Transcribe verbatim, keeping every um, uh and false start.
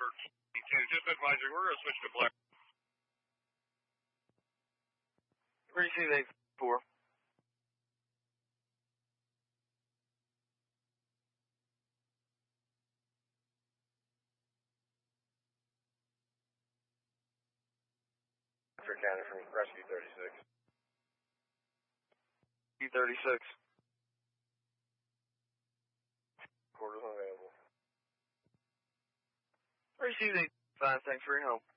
for two. Just advisory, we're going to switch to Blair. Receive eight four. For County from Rescue thirty-six. Rescue thirty-six. Quarters unavailable. Receive eight five, thanks for your help.